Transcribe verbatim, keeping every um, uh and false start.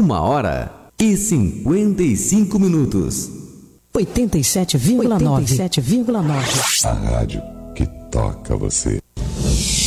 Uma hora e cinquenta e cinco minutos. oitenta e sete vírgula nove. A rádio que toca você.